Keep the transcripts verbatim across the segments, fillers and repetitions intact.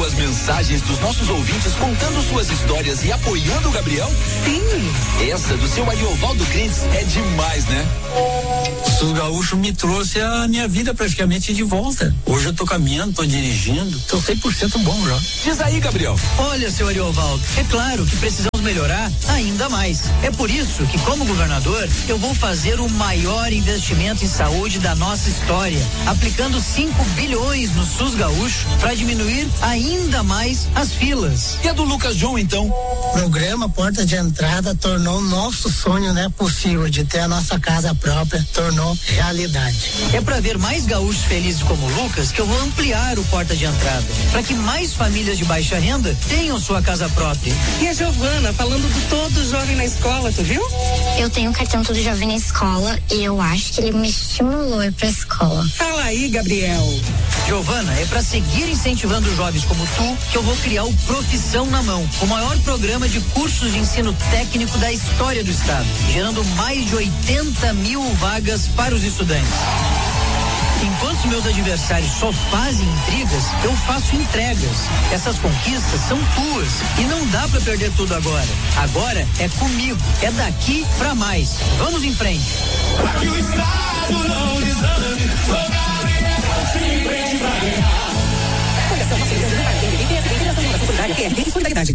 viu as mensagens dos nossos ouvintes contando suas histórias e apoiando o Gabriel? Sim. Essa do seu Ariovaldo Crentes é demais, né? O Sul Gaúcho me trouxe a minha vida praticamente de volta. Hoje eu tô caminhando, tô dirigindo, tô cem por cento bom já. Diz aí, Gabriel. Olha, seu Ariovaldo, é claro que precisamos melhorar ainda mais. É por isso que, como governador, eu vou fazer o maior investimento em saúde da nossa história, aplicando cinco bilhões no SUS Gaúcho para diminuir ainda mais as filas. E a do Lucas João, então? O programa Porta de Entrada tornou o nosso sonho, né, possível de ter a nossa casa própria, tornou realidade. É para ver mais gaúchos felizes como o Lucas que eu vou ampliar o Porta de Entrada, para que mais famílias de baixa renda tenham sua casa própria. E a Giovana falando do Todo Jovem na Escola, tu viu? Eu tenho o cartão Todo Jovem na Escola e eu acho que ele me estimulou a ir pra escola. Fala aí, Gabriel. Giovana, é para seguir incentivando jovens como tu que eu vou criar o Profissão na Mão, o maior programa de cursos de ensino técnico da história do estado, gerando mais de oitenta mil vagas para os estudantes. Enquanto os meus adversários só fazem intrigas, eu faço entregas. Essas conquistas são tuas e não dá pra perder tudo agora. Agora é comigo, é daqui pra mais. Vamos em frente. Pra que o Estado não desande, o Gabriel se prende pra ganhar. Fundação Nossa Igreja do Paraná, quem tem a Federação da Solidária, Q R T e Solidariedade.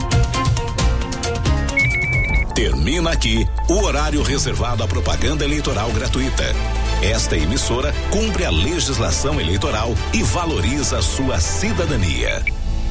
Termina aqui o horário reservado à propaganda eleitoral gratuita. Esta emissora cumpre a legislação eleitoral e valoriza a sua cidadania.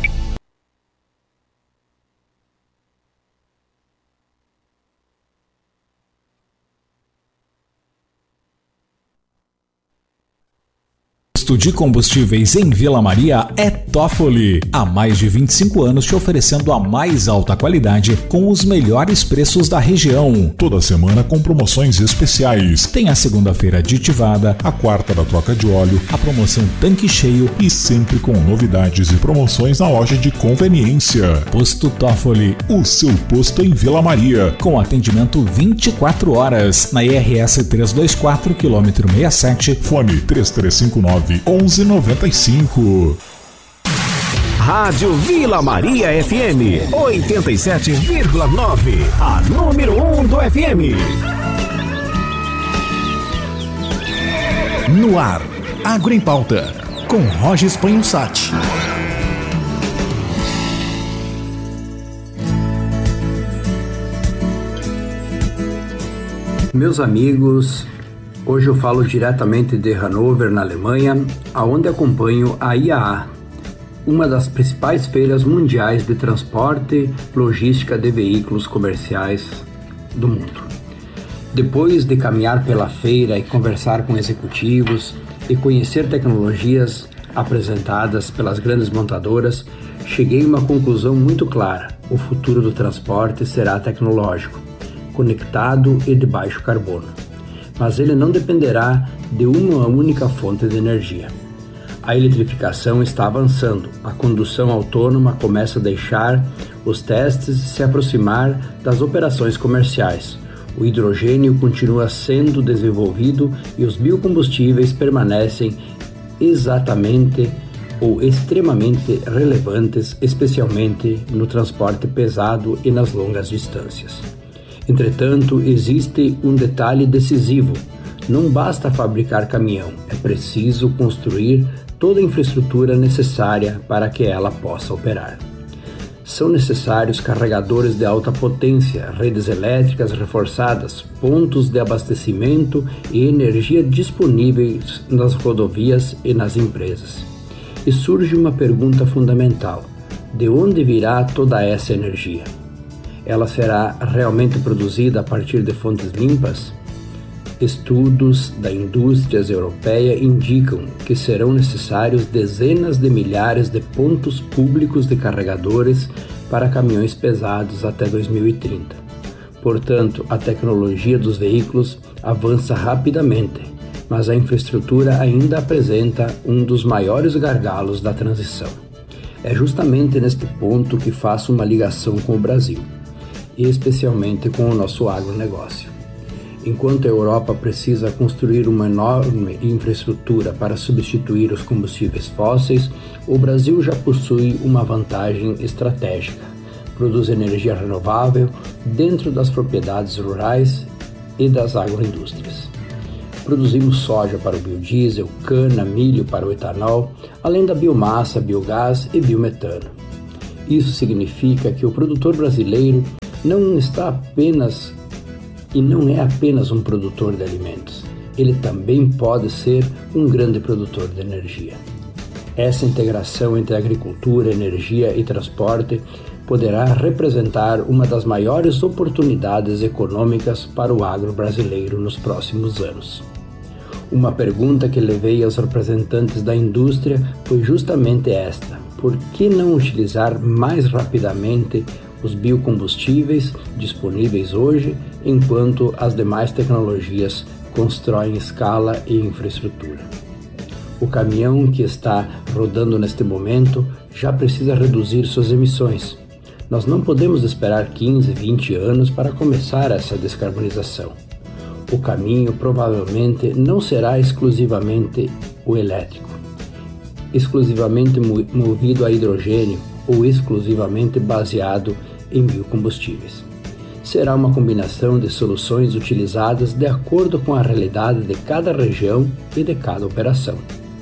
De combustíveis em Vila Maria é Toffoli. Há mais de vinte e cinco anos te oferecendo a mais alta qualidade com os melhores preços da região. Toda semana com promoções especiais. Tem a segunda-feira aditivada, a quarta da troca de óleo, a promoção tanque cheio e sempre com novidades e promoções na loja de conveniência. Posto Toffoli, o seu posto em Vila Maria. Com atendimento vinte e quatro horas na I R S trezentos e vinte e quatro, quilômetro sessenta e sete. Fone três três cinco nove onze noventa e cinco. Rádio Vila Maria F M oitenta e sete vírgula nove, a número um do F M. No ar, Agro em Pauta, com Rogers Panhussati. Meus amigos, hoje eu falo diretamente de Hannover, na Alemanha, aonde acompanho a I A A, uma das principais feiras mundiais de transporte e logística de veículos comerciais do mundo. Depois de caminhar pela feira e conversar com executivos e conhecer tecnologias apresentadas pelas grandes montadoras, cheguei a uma conclusão muito clara: o futuro do transporte será tecnológico, conectado e de baixo carbono. Mas ele não dependerá de uma única fonte de energia. A eletrificação está avançando, a condução autônoma começa a deixar os testes e se aproximar das operações comerciais. O hidrogênio continua sendo desenvolvido e os biocombustíveis permanecem exatamente ou extremamente relevantes, especialmente no transporte pesado e nas longas distâncias. Entretanto, existe um detalhe decisivo: não basta fabricar caminhão, é preciso construir toda a infraestrutura necessária para que ela possa operar. São necessários carregadores de alta potência, redes elétricas reforçadas, pontos de abastecimento e energia disponíveis nas rodovias e nas empresas. E surge uma pergunta fundamental: de onde virá toda essa energia? Ela será realmente produzida a partir de fontes limpas? Estudos da indústria europeia indicam que serão necessários dezenas de milhares de pontos públicos de carregadores para caminhões pesados até dois mil e trinta. Portanto, a tecnologia dos veículos avança rapidamente, mas a infraestrutura ainda apresenta um dos maiores gargalos da transição. É justamente neste ponto que faço uma ligação com o Brasil, e especialmente com o nosso agronegócio. Enquanto a Europa precisa construir uma enorme infraestrutura para substituir os combustíveis fósseis, o Brasil já possui uma vantagem estratégica. Produz energia renovável dentro das propriedades rurais e das agroindústrias. Produzimos soja para o biodiesel, cana, milho para o etanol, além da biomassa, biogás e biometano. Isso significa que o produtor brasileiro não está apenas e não é apenas um produtor de alimentos. Ele também pode ser um grande produtor de energia. Essa integração entre agricultura, energia e transporte poderá representar uma das maiores oportunidades econômicas para o agro brasileiro nos próximos anos. Uma pergunta que levei aos representantes da indústria foi justamente esta: por que não utilizar mais rapidamente os biocombustíveis disponíveis hoje, enquanto as demais tecnologias constroem escala e infraestrutura? O caminhão que está rodando neste momento já precisa reduzir suas emissões. Nós não podemos esperar quinze, vinte anos para começar essa descarbonização. O caminho provavelmente não será exclusivamente o elétrico, exclusivamente movido a hidrogênio ou exclusivamente baseado em biocombustíveis. Será uma combinação de soluções utilizadas de acordo com a realidade de cada região e de cada operação.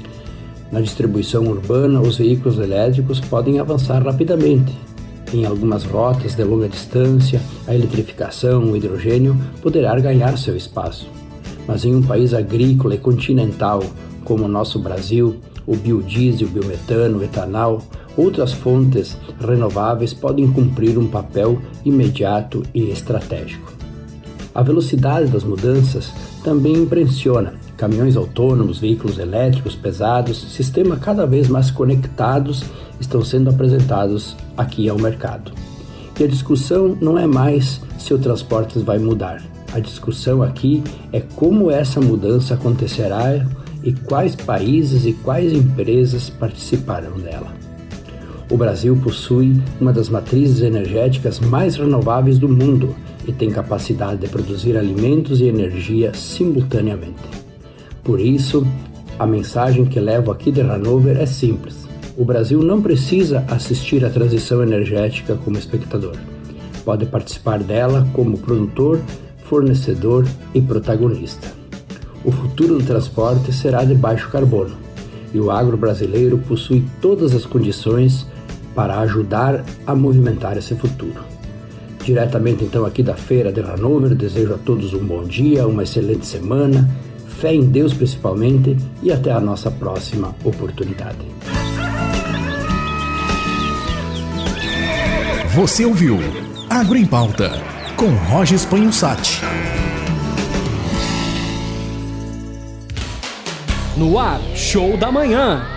Na distribuição urbana, os veículos elétricos podem avançar rapidamente. Em algumas rotas de longa distância, a eletrificação, o hidrogênio poderá ganhar seu espaço. Mas em um país agrícola e continental como o nosso Brasil, o biodiesel, o biometano, o etanol, outras fontes renováveis podem cumprir um papel imediato e estratégico. A velocidade das mudanças também impressiona. Caminhões autônomos, veículos elétricos pesados, sistemas cada vez mais conectados estão sendo apresentados aqui ao mercado. E a discussão não é mais se o transporte vai mudar. A discussão aqui é como essa mudança acontecerá e quais países e quais empresas participarão dela. O Brasil possui uma das matrizes energéticas mais renováveis do mundo e tem capacidade de produzir alimentos e energia simultaneamente. Por isso, a mensagem que levo aqui de Hanover é simples. O Brasil não precisa assistir à transição energética como espectador. Pode participar dela como produtor, fornecedor e protagonista. O futuro do transporte será de baixo carbono e o agro brasileiro possui todas as condições para ajudar a movimentar esse futuro. Diretamente então aqui da Feira de Hanover, desejo a todos um bom dia, uma excelente semana, fé em Deus principalmente e até a nossa próxima oportunidade. Você ouviu Agro em Pauta com Roger Spanhusati. No ar, Show da Manhã.